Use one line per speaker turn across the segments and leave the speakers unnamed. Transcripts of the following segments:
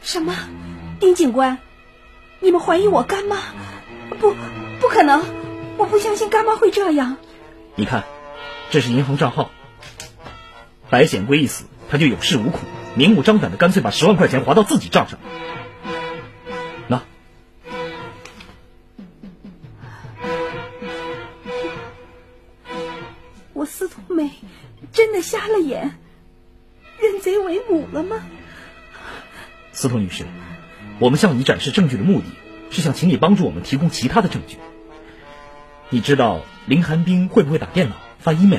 什么？丁警官，你们怀疑我干妈？不可能，我不相信干妈会这样。
你看，这是银行账号。白显贵一死，他就有恃无恐，明目张胆的干脆把10万块钱划到自己账上。那
我司徒美真的瞎了眼，认贼为母了吗？
司徒女士，我们向你展示证据的目的是想请你帮助我们提供其他的证据。你知道林寒冰会不会打电脑发 email？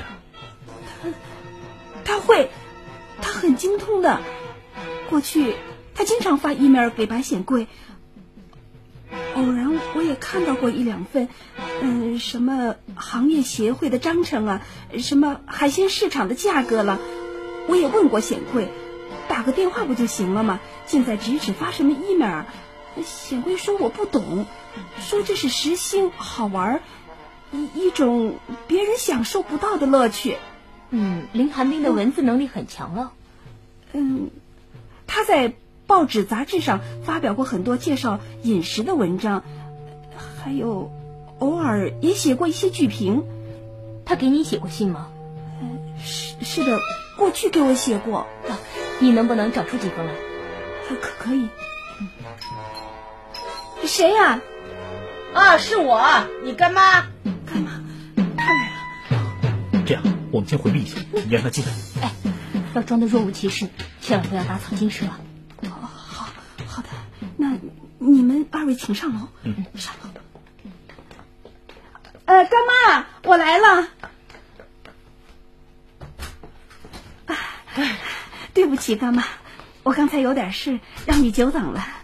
他会，他很精通的。过去他经常发 email 给白显贵，偶然我也看到过1-2份，什么行业协会的章程啊，什么海鲜市场的价格了，我也问过显贵，打个电话不就行了吗？现在指发什么 email？ 显贵说我不懂，说这是时兴好玩，一种别人享受不到的乐趣。
林寒冰的文字能力很强了。
他在报纸杂志上发表过很多介绍饮食的文章，还有偶尔也写过一些剧评。
他给你写过信吗？
是的，过去给我写过。
你能不能找出几封来？
可以。谁呀？
是我，你干妈。
干妈，他来了。
这样，我们先回避一下，你让他进来。
要装得若无其事，千万不要打草惊蛇。
好的，那你们2位请上楼。上楼。干妈，我来了。对不起，干妈，我刚才有点事，让你久等了。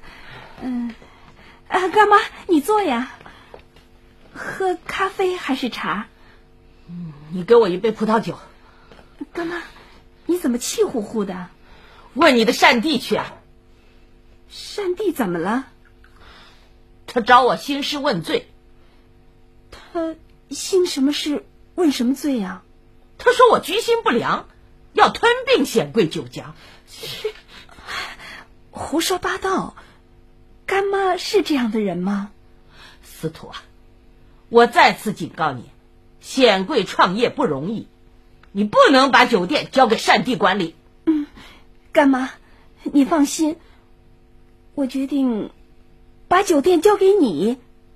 干妈，你坐呀。喝咖啡还是茶？
你给我一杯葡萄酒。
干妈，你怎么气呼呼的？
问你的善弟去啊。
善弟怎么了？
他找我兴师问罪。
他兴什么事问什么罪呀？
他说我居心不良，要吞并显贵酒家。
胡说八道！干妈是这样的人吗？
司徒啊，我再次警告你，显贵创业不容易，你不能把酒店交给善弟管理。
干妈，你放心，我决定把酒店交给你。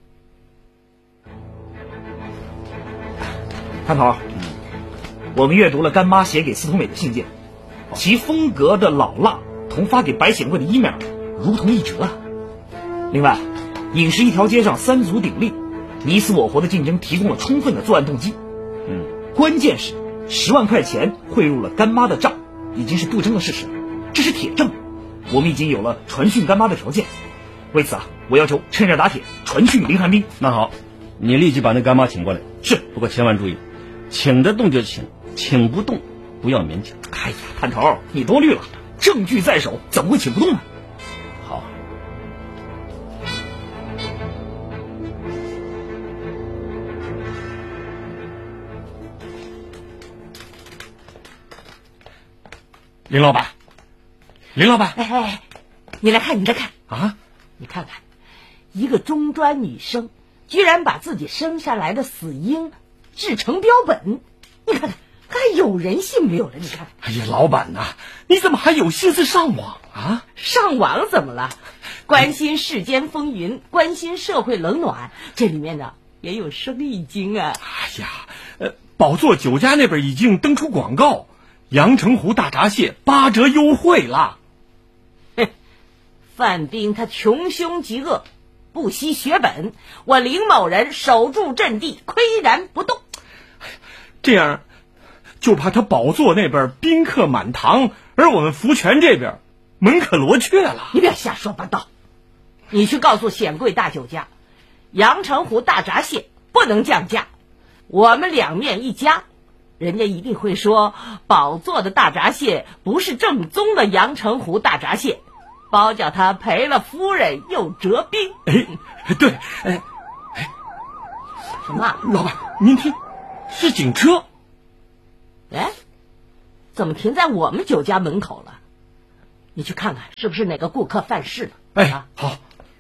探头，我们阅读了干妈写给司徒美的信件，其风格的老辣同发给白显贵的 email 如同一辙啊。另外，饮食一条街上3足鼎立，你死我活的竞争提供了充分的作案动机。关键是10万块钱汇入了干妈的账，已经是不争的事实，这是铁证。我们已经有了传讯干妈的条件，为此我要求趁热打铁，传讯林寒冰。
那好，你立即把那干妈请过来。
是，
不过千万注意，请得动就请，请不动不要勉强。
哎呀，探头，你多虑了，证据在手，怎么会请不动呢？
好。林老板，
你来看
啊！
你看看，一个中专女生居然把自己生下来的死婴制成标本，你看看，还有人性没有了？你看，
哎呀，老板呐，你怎么还有心思上网啊？
上网怎么了？关心世间风云，关心社会冷暖，这里面呢也有生意经啊。
哎呀，宝座酒家那边已经登出广告，阳澄湖大闸蟹8折优惠了。
范冰他穷凶极恶，不惜血本，我林某人守住阵地，岿然不动。
这样就怕他宝座那边宾客满堂，而我们福泉这边门可罗雀了。
你别瞎说八道，你去告诉显贵大酒家，阳澄湖大闸蟹不能降价，我们两面一家，人家一定会说宝座的大闸蟹不是正宗的阳澄湖大闸蟹，包叫他赔了夫人又折兵。
对，
什么？
老板，您听，是警车。
怎么停在我们酒家门口了？ 你去看看是不是哪个顾客犯事了。
哎，好。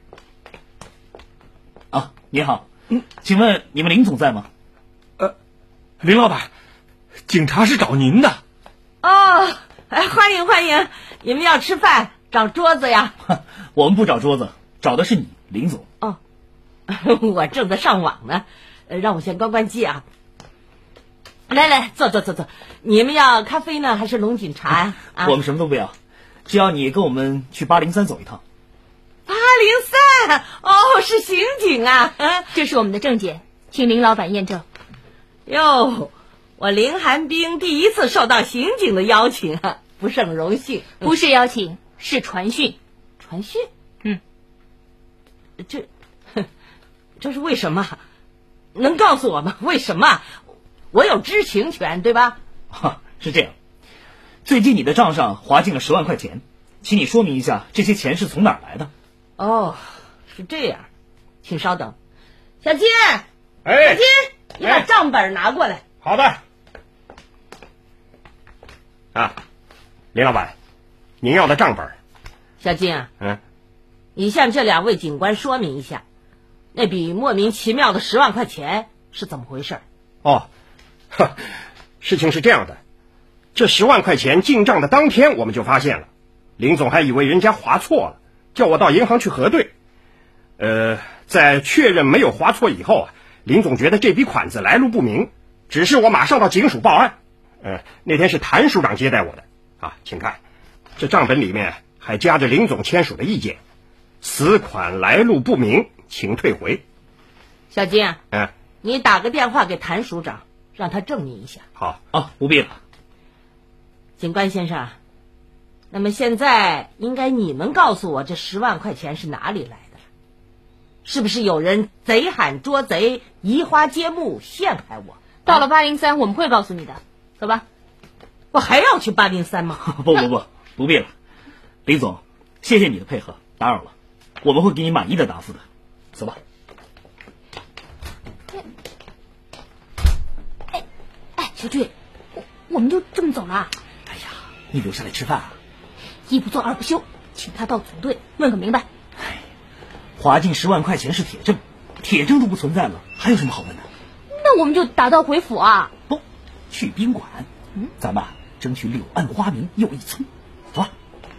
啊，你好，请问你们林总在吗？
林老板，警察是找您的。
哦，欢迎欢迎，你们要吃饭找桌子呀？
我们不找桌子，找的是你，林总。
哦，我正在上网呢，让我先关机啊。来，坐。你们要咖啡呢，还是龙井茶呀？
我们什么都不要，只要你跟我们去803走一趟。
803，哦，是刑警啊。
这是我们的证件，请林老板验证。
哟，我林寒冰第一次受到刑警的邀请啊，不胜荣幸。
不是邀请，是传讯。
传讯？这是为什么？能告诉我吗？为什么？我有知情权，对吧？
是这样，最近你的账上划进了10万块钱，请你说明一下这些钱是从哪儿来的。
哦，是这样，请稍等。小金，
哎，
小金，你把账本拿过来。
好的。林老板，您要的账本。
小金啊，你向这2位警官说明一下，那笔莫名其妙的10万块钱是怎么回事？
事情是这样的，这10万块钱进账的当天我们就发现了，林总还以为人家划错了，叫我到银行去核对。在确认没有划错以后林总觉得这笔款子来路不明，指示我马上到警署报案。那天是谭署长接待我的请看，这账本里面还夹着林总签署的意见，此款来路不明，请退回。
小金你打个电话给谭署长，让他证明一下。
好
不必了。
警官先生，那么现在应该你们告诉我这10万块钱是哪里来的，是不是有人贼喊捉贼，移花接木陷害我？
到了803我们会告诉你的，走吧。
我还要去803吗？
不必了。林总，谢谢你的配合，打扰了，我们会给你满意的答复的。走吧。
小俊，我们就这么走了？
哎呀，你留下来吃饭啊？
一不做二不休，请他到总队问个明白。
划进10万块钱是铁证，铁证都不存在了，还有什么好问的？
那我们就打道回府啊？
不，去宾馆。咱们争取柳暗花明又一村。走吧。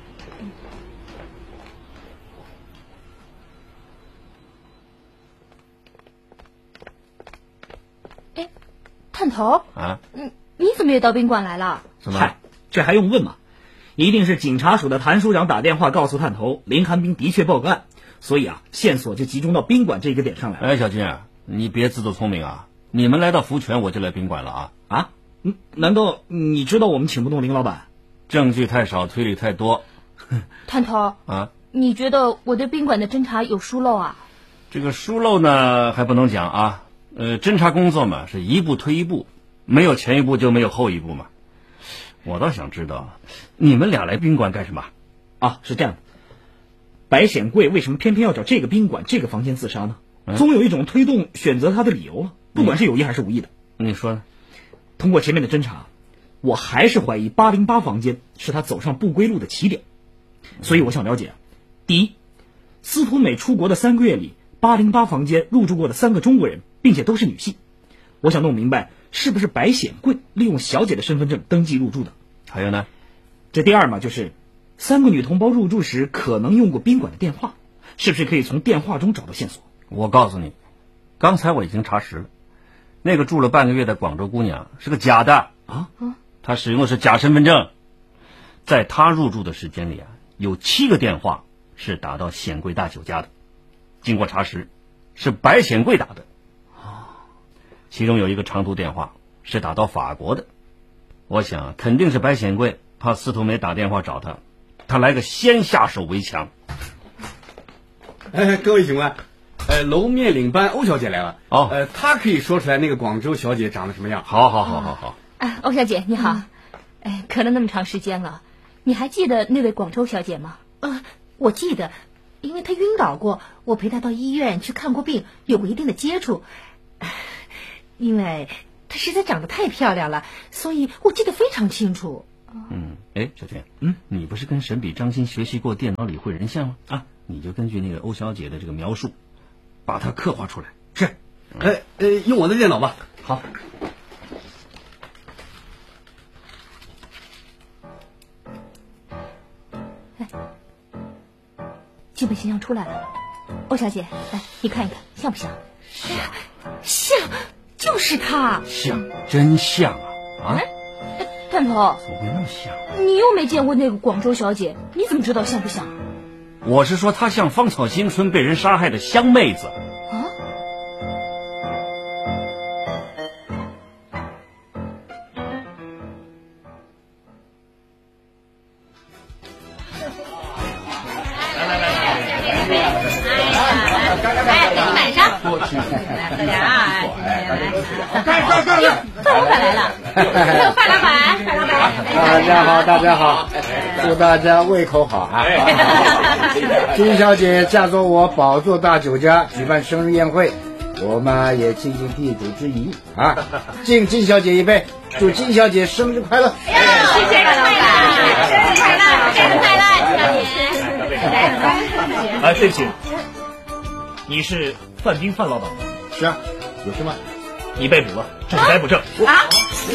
探头你怎么也到宾馆来了？
嗨，这还用问吗？一定是警察署的谭署长打电话告诉探头林寒冰的确报个案，所以线索就集中到宾馆这个点上来了。
小金你别自作聪明你们来到福泉我就来宾馆了
难道你知道我们请不动林老板？
证据太少，推理太多。
探头你觉得我对宾馆的侦查有疏漏啊？
这个疏漏呢还不能讲侦查工作嘛是一步推一步，没有前一步就没有后一步嘛。我倒想知道你们俩来宾馆干什么？
是这样的，白显贵为什么偏偏要找这个宾馆这个房间自杀呢？总有一种推动选择他的理由了，不管是有意还是无意的。
你说呢？
通过前面的侦查，我还是怀疑808房间是他走上不归路的起点。所以我想了解，第一，司徒美出国的3个月里，808房间入住过的3个中国人，并且都是女性。我想弄明白是不是白显贵利用小姐的身份证登记入住的。
还有呢？
这第二嘛，就是3个女同胞入住时可能用过宾馆的电话，是不是可以从电话中找到线索？
我告诉你，刚才我已经查实了，那个住了半个月的广州姑娘是个假的她使用的是假身份证。在她入住的时间里有7个电话是打到显贵大酒家的，经过查实是白显贵打的其中有一个长途电话是打到法国的。我想肯定是白显贵怕司徒梅打电话找他来个先下手为强。
各位警官，楼面领班欧小姐来了。她可以说出来那个广州小姐长得什么样。
好。
欧小姐你好。隔了那么长时间了，你还记得那位广州小姐吗？
我记得，因为她晕倒过，我陪她到医院去看过病，有过一定的接触。因为她实在长得太漂亮了，所以我记得非常清楚。
哎，小田，你不是跟沈比、张鑫学习过电脑理绘人像吗？啊，你就根据那个欧小姐的这个描述，把它刻画出来。
是，用我的电脑吧。
好。
基本形象出来了，欧小姐，来你看一看，像不像？
像，就是他。
像，真像啊！
探头，
怎么会那么像？
你又没见过那个广州小姐，你怎么知道像不像？
我是说，她像芳草新村被人杀害的香妹子。
啊？
晚上，来喝点啊！范老板来了，范老板，
大家好，大家好，祝大家胃口好啊！金小姐嫁作我宝座大酒家，举办生日宴会，我们也尽尽地主之谊啊！敬金小姐一杯，祝金小姐生日快乐！
谢谢范老板，生日快乐，生日快乐，金小姐。
对不起，你是范冰范老板？
是啊，有事吗？
你被捕了，正逮捕证。
啊！